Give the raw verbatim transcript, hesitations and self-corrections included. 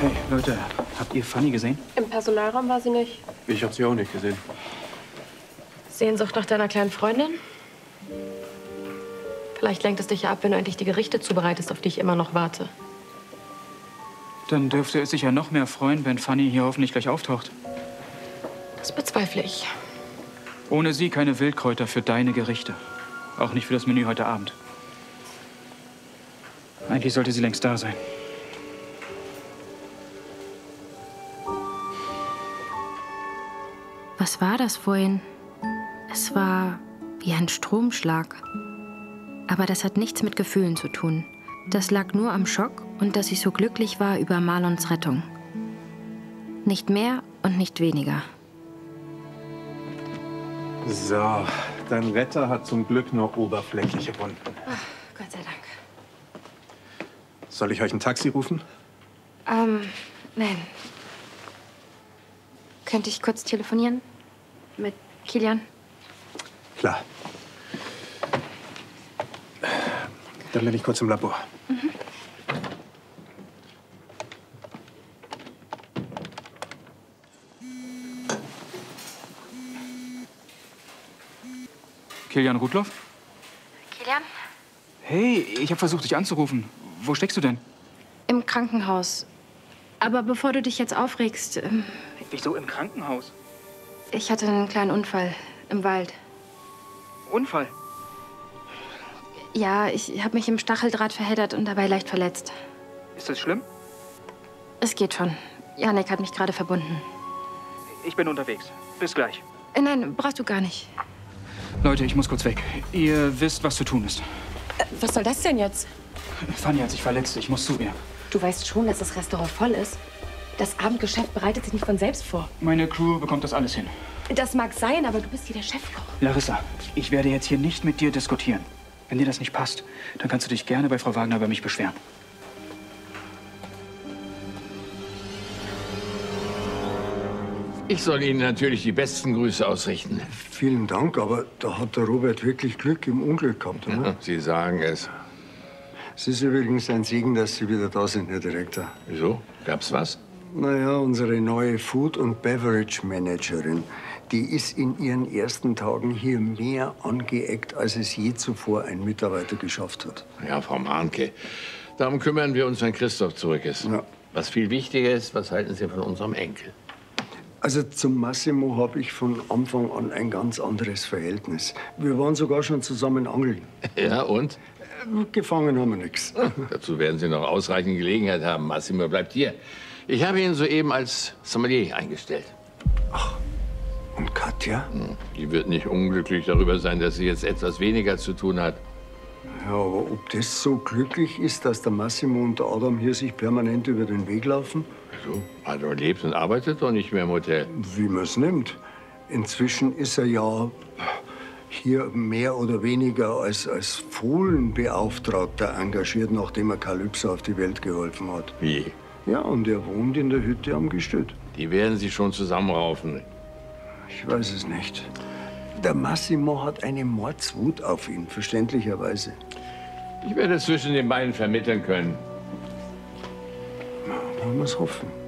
Hey, Leute, habt ihr Fanny gesehen? Im Personalraum war sie nicht. Ich habe sie auch nicht gesehen. Sehnsucht nach deiner kleinen Freundin? Vielleicht lenkt es dich ja ab, wenn du endlich die Gerichte zubereitest, auf die ich immer noch warte. Dann dürfte es sich ja noch mehr freuen, wenn Fanny hier hoffentlich gleich auftaucht. Das bezweifle ich. Ohne sie keine Wildkräuter für deine Gerichte. Auch nicht für das Menü heute Abend. Eigentlich sollte sie längst da sein. Was war das vorhin? Es war wie ein Stromschlag. Aber das hat nichts mit Gefühlen zu tun. Das lag nur am Schock und dass ich so glücklich war über Marlons Rettung. Nicht mehr und nicht weniger. So, dein Retter hat zum Glück nur oberflächliche Wunden. Ach, Gott sei Dank. Soll ich euch ein Taxi rufen? Ähm, nein. Könnte ich kurz telefonieren? Mit Kilian? Klar. Dann bin ich kurz im Labor. Mhm. Kilian Rudloff? Kilian? Hey, ich habe versucht, dich anzurufen. Wo steckst du denn? Im Krankenhaus. Aber bevor du dich jetzt aufregst, ähm, Wieso im Krankenhaus? ich hatte einen kleinen Unfall im Wald. Unfall? Ja, ich habe mich im Stacheldraht verheddert und dabei leicht verletzt. Ist das schlimm? Es geht schon. Janek hat mich gerade verbunden. Ich bin unterwegs. Bis gleich. Äh, Nein, brauchst du gar nicht. Leute, ich muss kurz weg. Ihr wisst, was zu tun ist. Äh, was soll das denn jetzt? Fanny hat sich verletzt. Ich muss zu ihr. Du weißt schon, dass das Restaurant voll ist. Das Abendgeschäft bereitet sich nicht von selbst vor. Meine Crew bekommt das alles hin. Das mag sein, aber du bist hier der Chefkoch. Larissa, ich werde jetzt hier nicht mit dir diskutieren. Wenn dir das nicht passt, dann kannst du dich gerne bei Frau Wagner über mich beschweren. Ich soll Ihnen natürlich die besten Grüße ausrichten. Vielen Dank, aber da hat der Robert wirklich Glück im Unglück gehabt, oder? Sie sagen es. Es ist übrigens ein Segen, dass Sie wieder da sind, Herr Direktor. Wieso? Gab's was? Naja, unsere neue Food- und Beverage-Managerin, die ist in ihren ersten Tagen hier mehr angeeckt, als es je zuvor ein Mitarbeiter geschafft hat. Ja, Frau Mahnke. Darum kümmern wir uns, wenn Christoph zurück ist. Ja. Was viel wichtiger ist, was halten Sie von unserem Enkel? Also zum Massimo habe ich von Anfang an ein ganz anderes Verhältnis. Wir waren sogar schon zusammen angeln. Ja, und? Äh, Gefangen haben wir nichts. Dazu werden Sie noch ausreichend Gelegenheit haben. Massimo bleibt hier. Ich habe ihn soeben als Sommelier eingestellt. Ach, und Katja? Hm, Die wird nicht unglücklich darüber sein, dass sie jetzt etwas weniger zu tun hat. Ja, aber ob das so glücklich ist, dass der Massimo und der Adam hier sich permanent über den Weg laufen? So, Adam lebt und arbeitet doch nicht mehr im Hotel. Wie man es nimmt. Inzwischen ist er ja hier mehr oder weniger als, als Fohlenbeauftragter engagiert, nachdem er Kalypso auf die Welt geholfen hat. Wie? Ja, und er wohnt in der Hütte am Gestüt. Die werden sich schon zusammenraufen. Ich weiß es nicht. Der Massimo hat eine Mordswut auf ihn, verständlicherweise. Ich werde zwischen den beiden vermitteln können. Wollen wir es hoffen.